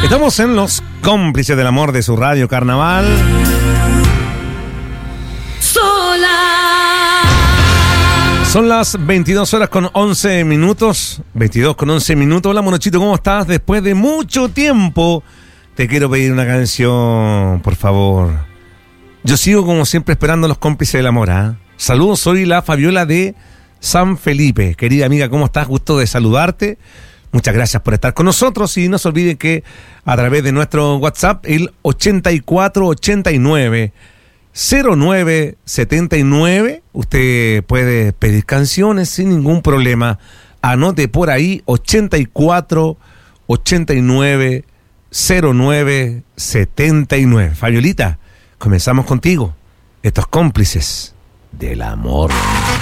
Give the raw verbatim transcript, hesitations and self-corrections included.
Estamos en los cómplices del amor de su radio Carnaval. Sola. Son las veintidós horas con once minutos. veintidós con once minutos. Hola, Monochito, ¿cómo estás? Después de mucho tiempo, te quiero pedir una canción, por favor. Yo sigo como siempre esperando a los cómplices del amor, ¿ah? ¿eh? Saludos, soy la Fabiola de San Felipe. Querida amiga, ¿cómo estás? Gusto de saludarte. Muchas gracias por estar con nosotros y no se olviden que a través de nuestro WhatsApp, el ochenta y cuatro ochenta y nueve cero nueve setenta y nueve, usted puede pedir canciones sin ningún problema. Anote por ahí ochenta y cuatro ochenta y nueve cero nueve setenta y nueve. Fabiolita, comenzamos contigo. Estos cómplices del amor.